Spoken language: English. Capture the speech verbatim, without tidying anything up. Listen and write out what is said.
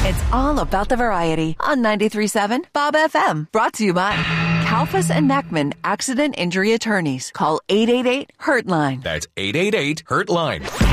It's all about the variety on ninety-three point seven Bob F M. Brought to you by Kalfas and Mackman Accident Injury Attorneys. Call eight eight eight, hurt line. That's eight eight eight, hurt line.